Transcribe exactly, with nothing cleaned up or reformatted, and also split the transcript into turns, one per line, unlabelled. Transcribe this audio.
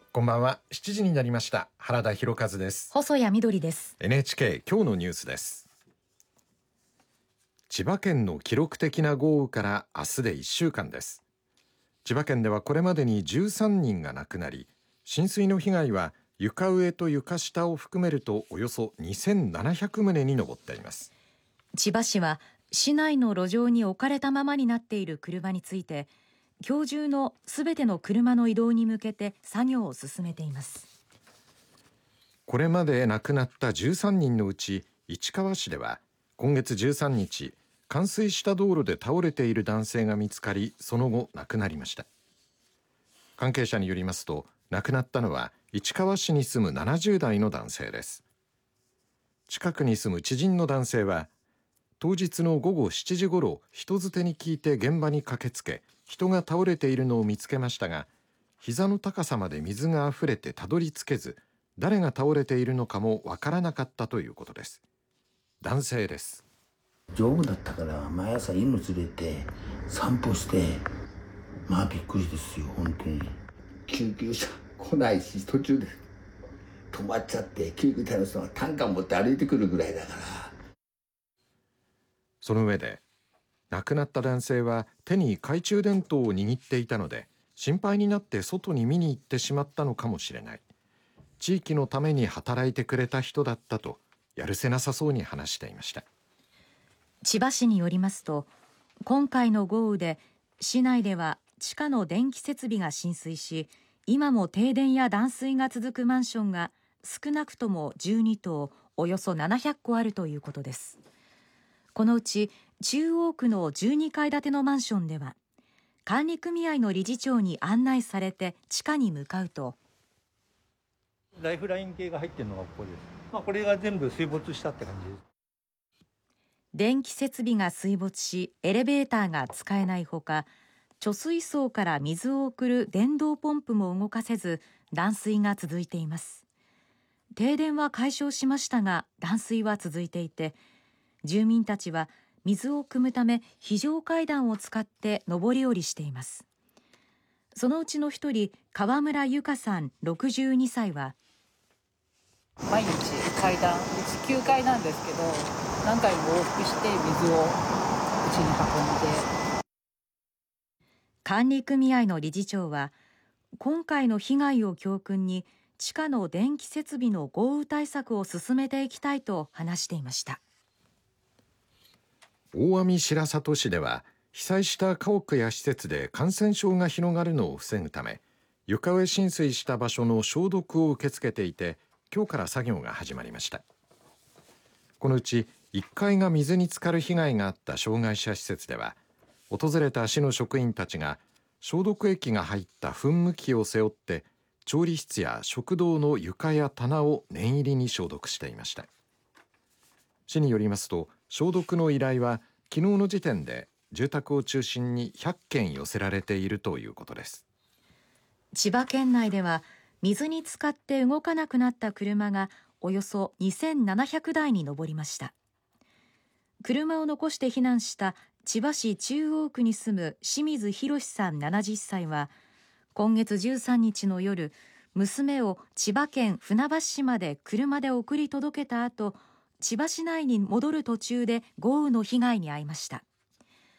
こんばんは。しちじになりました。原田博和です。
細谷みどりです。
エヌエイチケー 今日のニュースです。千葉県の記録的な豪雨から明日でいっしゅうかんです。千葉県ではこれまでにじゅうさんにんが亡くなり、浸水の被害は床上と床下を含めるとおよそにせんななひゃくとうに上っています。
千葉市は市内の路上に置かれたままになっている車について、今日中のすべての車の移動に向けて作業を進めています。
これまで亡くなったじゅうさんにんのうち、市川市では今月じゅうさんにち、冠水した道路で倒れている男性が見つかり、その後亡くなりました。関係者によりますと、亡くなったのは市川市に住むななじゅうだいの男性です。近くに住む知人の男性は、当日のごごしちじごろ、人づてに聞いて現場に駆けつけ、人が倒れているのを見つけましたが、膝の高さまで水があふれてたどり着けず、誰が倒れているのかもわからなかったということです。男性です。
丈夫だったから毎朝犬連れて散歩して、まあびっくりですよ。本当に救急車来ないし、途中で止まっちゃって、救急隊の人が担架持って歩いてくるぐらいだから。
その上で、亡くなった男性は手に懐中電灯を握っていたので、心配になって外に見に行ってしまったのかもしれない。地域のために働いてくれた人だったと、やるせなさそうに話していました。
千葉市によりますと、今回の豪雨で市内では地下の電気設備が浸水し、今も停電や断水が続くマンションが少なくともじゅうにとう、およそななひゃっこあるということです。このうち中央区のじゅうにかいだてのマンションでは、管理組合の理事長に案内されて地下に向かうと、
ライフライン系が入ってるのがここです。まあ、これが全部水没したって感じです。
電気設備が水没し、エレベーターが使えないほか、貯水槽から水を送る電動ポンプも動かせず、断水が続いています。停電は解消しましたが、断水は続いていて、住民たちは水を汲むため非常階段を使って上り下りしています。そのうちの一人、川村由香さんろくじゅうにさいは、
毎日階段、うちきゅうかいなんですけど、何回も往復して水をうちに運んで。
管理組合の理事長は、今回の被害を教訓に地下の電気設備の豪雨対策を進めていきたいと話していました。
大網白里市では、被災した家屋や施設で感染症が広がるのを防ぐため、床上浸水した場所の消毒を受け付けていて、今日から作業が始まりました。このうちいっかいが水に浸かる被害があった障害者施設では、訪れた市の職員たちが消毒液が入った噴霧器を背負って、調理室や食堂の床や棚を念入りに消毒していました。市によりますと、消毒の依頼は昨日の時点で住宅を中心にひゃっけん寄せられているということです。
千葉県内では水に浸かって動かなくなった車がおよそにせんななひゃくだいに上りました。車を残して避難した千葉市中央区に住む清水博さんななじゅっさいは、今月じゅうさんにちの夜、娘を千葉県船橋市まで車で送り届けた後、千葉市内に戻る途中で豪雨の被害に遭いました。